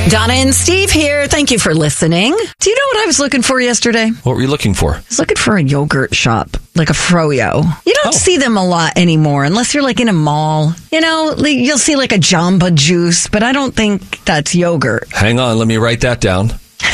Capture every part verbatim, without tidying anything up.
Donna and Steve here. Thank you for listening. Do you know what I was looking for yesterday? What were you looking for? I was looking for a yogurt shop, like a Froyo. You don't Oh. see them a lot anymore unless you're like in a mall. You know, like, you'll see like a Jamba Juice, but I don't think that's yogurt. Hang on, let me write that down.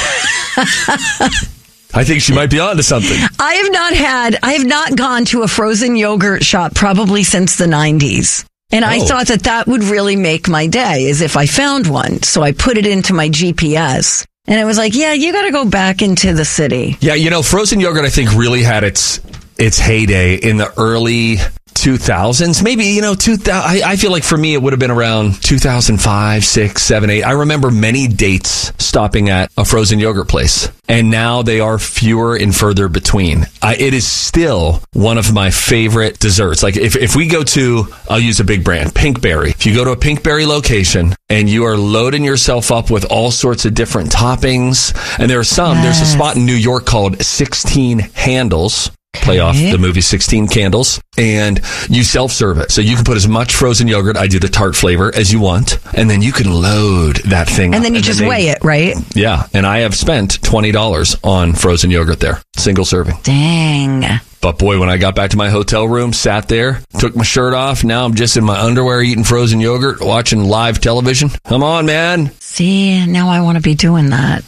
I think she might be onto something. I have not had, I have not gone to a frozen yogurt shop probably since the nineties. And I Oh. thought that that would really make my day, as if I found one. So I put it into my G P S. And it was like, yeah, you got to go back into the city. Yeah, you know, frozen yogurt, I think, really had its its heyday in the early two thousands. Maybe, you know, two thousand. I, I feel like for me, it would have been around two thousand five, six, seven, eight. I remember many dates stopping at a frozen yogurt place. And now they are fewer and further between. I, it is still one of my favorite desserts. Like if, if we go to, I'll use a big brand, Pinkberry. If you go to a Pinkberry location and you are loading yourself up with all sorts of different toppings, and there are some, Yes. there's a spot in New York called sixteen Handles. Play off Okay. the movie sixteen Candles, and you self-serve it. So you can put as much frozen yogurt, I do the tart flavor, as you want, and then you can load that thing And up. then you just they- weigh it, right? Yeah, and I have spent twenty dollars on frozen yogurt there, single serving. Dang. But boy, when I got back to my hotel room, sat there, took my shirt off, now I'm just in my underwear eating frozen yogurt, watching live television. Come on, man. See, now I want to be doing that.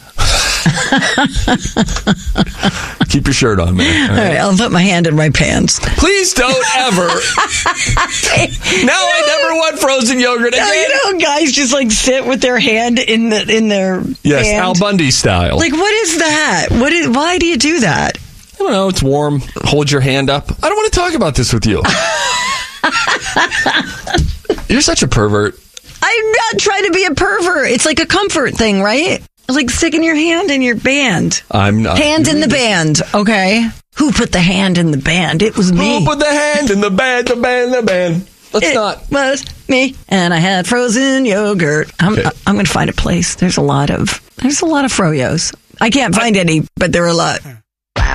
Keep your shirt on, man. All All right. right, I'll put my hand in my pants. Please don't ever. Now I never want frozen yogurt again. Now, you know, guys just like sit with their hand in the in their Yes, hand. Al Bundy style. Like, what is that? What is? Why do you do that? I don't know, it's warm. Hold your hand up. I don't want to talk about this with you. You're such a pervert. I'm not trying to be a pervert. It's like a comfort thing, right? Like sticking your hand in your band. I'm not. Hand in the band, okay? Who put the hand in the band? It was me. Who put the hand in the band, the band, the band? Let's It not. was me, and I had frozen yogurt. I'm Okay. I'm going to find a place. There's a lot of there's a lot of Froyos. I can't find any, but there are a lot.